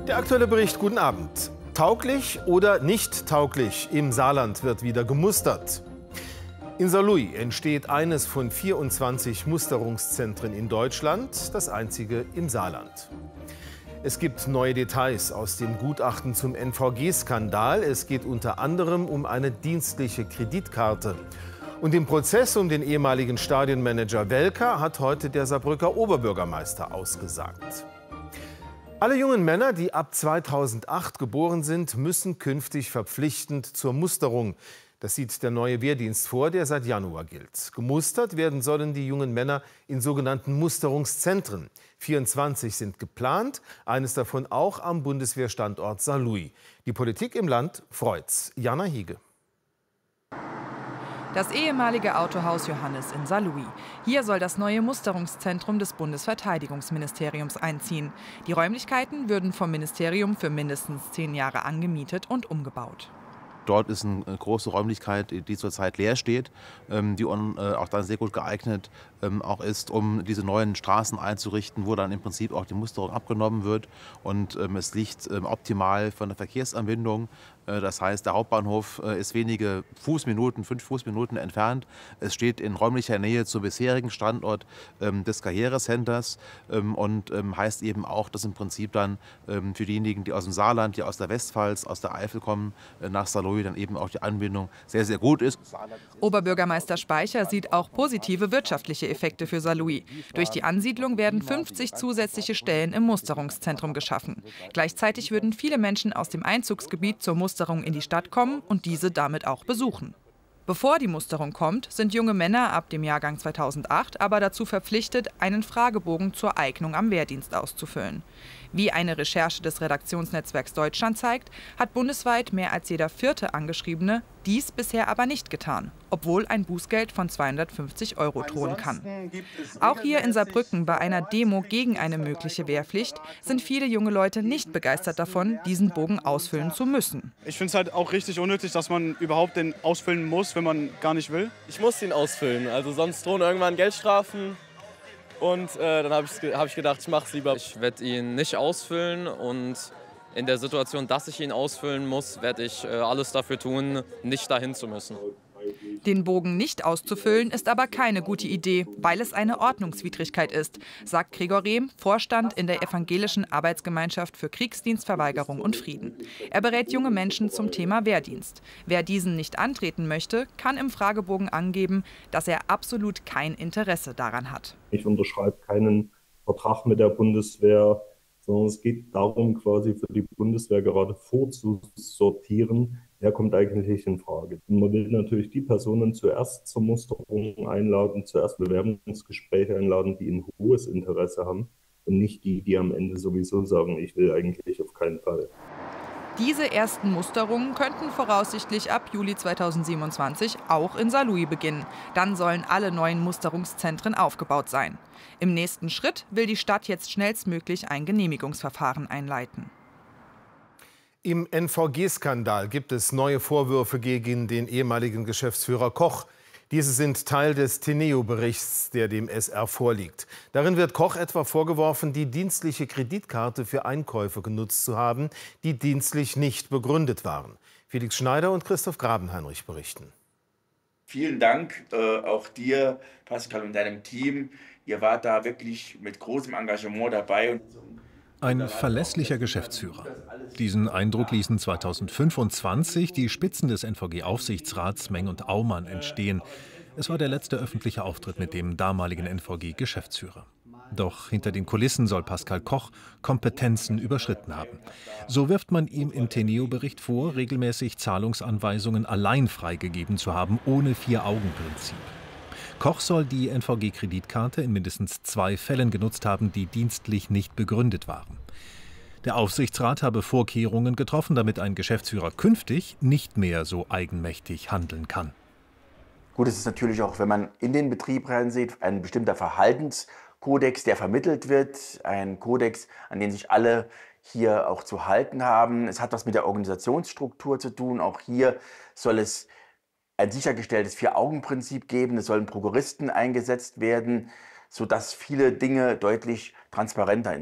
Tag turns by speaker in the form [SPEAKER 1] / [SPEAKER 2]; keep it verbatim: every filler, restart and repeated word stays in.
[SPEAKER 1] Der aktuelle Bericht, guten Abend. Tauglich oder nicht tauglich? Im Saarland wird wieder gemustert. In Saarlouis entsteht eines von vierundzwanzig Musterungszentren in Deutschland, das einzige im Saarland. Es gibt neue Details aus dem Gutachten zum N V G-Skandal. Es geht unter anderem um eine dienstliche Kreditkarte. Und im Prozess um den ehemaligen Stadionmanager Welker hat heute der Saarbrücker Oberbürgermeister ausgesagt. Alle jungen Männer, die ab zweitausendacht geboren sind, müssen künftig verpflichtend zur Musterung. Das sieht der neue Wehrdienst vor, der seit Januar gilt. Gemustert werden sollen die jungen Männer in sogenannten Musterungszentren. vierundzwanzig sind geplant, eines davon auch am Bundeswehrstandort Saarlouis. Die Politik im Land freut's. Jana Hiege.
[SPEAKER 2] Das ehemalige Autohaus Johannes in Saarlouis. Hier soll das neue Musterungszentrum des Bundesverteidigungsministeriums einziehen. Die Räumlichkeiten würden vom Ministerium für mindestens zehn Jahre angemietet und umgebaut.
[SPEAKER 3] Dort ist eine große Räumlichkeit, die zurzeit leer steht, die auch dann sehr gut geeignet auch ist, um diese neuen Straßen einzurichten, wo dann im Prinzip auch die Musterung abgenommen wird. Und es liegt optimal von der Verkehrsanbindung. Das heißt, der Hauptbahnhof ist wenige Fußminuten, fünf Fußminuten entfernt. Es steht in räumlicher Nähe zum bisherigen Standort des Karrierecenters und heißt eben auch, dass im Prinzip dann für diejenigen, die aus dem Saarland, die aus der Westpfalz, aus der Eifel kommen, nach Saarlouis dann eben auch die Anbindung sehr, sehr gut ist.
[SPEAKER 2] Oberbürgermeister Speicher sieht auch positive wirtschaftliche Effekte für Saarlouis. Durch die Ansiedlung werden fünfzig zusätzliche Stellen im Musterungszentrum geschaffen. Gleichzeitig würden viele Menschen aus dem Einzugsgebiet zur Musterung in die Stadt kommen und diese damit auch besuchen. Bevor die Musterung kommt, sind junge Männer ab dem Jahrgang zweitausendacht aber dazu verpflichtet, einen Fragebogen zur Eignung am Wehrdienst auszufüllen. Wie eine Recherche des Redaktionsnetzwerks Deutschland zeigt, hat bundesweit mehr als jeder vierte Angeschriebene dies bisher aber nicht getan, obwohl ein Bußgeld von zweihundertfünfzig Euro drohen kann. Auch hier in Saarbrücken bei einer Demo gegen eine mögliche Wehrpflicht sind viele junge Leute nicht begeistert davon, diesen Bogen ausfüllen zu müssen.
[SPEAKER 4] Ich finde es halt auch richtig unnötig, dass man überhaupt den ausfüllen muss, wenn man gar nicht will.
[SPEAKER 5] Ich muss ihn ausfüllen, also sonst drohen irgendwann Geldstrafen. Und äh, dann habe ich, hab ich gedacht, ich mache es lieber.
[SPEAKER 6] Ich werde ihn nicht ausfüllen und in der Situation, dass ich ihn ausfüllen muss, werde ich äh, alles dafür tun, nicht dahin zu müssen.
[SPEAKER 2] Den Bogen nicht auszufüllen ist aber keine gute Idee, weil es eine Ordnungswidrigkeit ist, sagt Gregor Rehm, Vorstand in der Evangelischen Arbeitsgemeinschaft für Kriegsdienstverweigerung und Frieden. Er berät junge Menschen zum Thema Wehrdienst. Wer diesen nicht antreten möchte, kann im Fragebogen angeben, dass er absolut kein Interesse daran hat.
[SPEAKER 7] Ich unterschreibe keinen Vertrag mit der Bundeswehr, sondern es geht darum, quasi für die Bundeswehr gerade vorzusortieren, wer kommt eigentlich in Frage. Und man will natürlich die Personen zuerst zur Musterung einladen, zuerst Bewerbungsgespräche einladen, die ein hohes Interesse haben und nicht die, die am Ende sowieso sagen, ich will eigentlich auf keinen Fall.
[SPEAKER 2] Diese ersten Musterungen könnten voraussichtlich ab Juli zweitausendsiebenundzwanzig auch in Saarlouis beginnen. Dann sollen alle neuen Musterungszentren aufgebaut sein. Im nächsten Schritt will die Stadt jetzt schnellstmöglich ein Genehmigungsverfahren einleiten.
[SPEAKER 1] Im N V G-Skandal gibt es neue Vorwürfe gegen den ehemaligen Geschäftsführer Koch. Diese sind Teil des Teneo-Berichts, der dem S R vorliegt. Darin wird Koch etwa vorgeworfen, die dienstliche Kreditkarte für Einkäufe genutzt zu haben, die dienstlich nicht begründet waren. Felix Schneider und Christoph Grabenheinrich berichten.
[SPEAKER 8] Vielen Dank äh, auch dir, Pascal, und deinem Team. Ihr wart da wirklich mit großem Engagement dabei.
[SPEAKER 9] Ein verlässlicher Geschäftsführer. Diesen Eindruck ließen zweitausendfünfundzwanzig die Spitzen des N V G-Aufsichtsrats Meng und Aumann entstehen. Es war der letzte öffentliche Auftritt mit dem damaligen N V G-Geschäftsführer. Doch hinter den Kulissen soll Pascal Koch Kompetenzen überschritten haben. So wirft man ihm im Teneo-Bericht vor, regelmäßig Zahlungsanweisungen allein freigegeben zu haben, ohne Vier-Augen-Prinzip. Koch soll die N V G-Kreditkarte in mindestens zwei Fällen genutzt haben, die dienstlich nicht begründet waren. Der Aufsichtsrat habe Vorkehrungen getroffen, damit ein Geschäftsführer künftig nicht mehr so eigenmächtig handeln kann.
[SPEAKER 10] Gut, es ist natürlich auch, wenn man in den Betrieb reinsieht, ein bestimmter Verhaltenskodex, der vermittelt wird, ein Kodex, an den sich alle hier auch zu halten haben. Es hat was mit der Organisationsstruktur zu tun. Auch hier soll es ein sichergestelltes Vier-Augen-Prinzip geben. Es sollen Prokuristen eingesetzt werden, sodass viele Dinge deutlich transparenter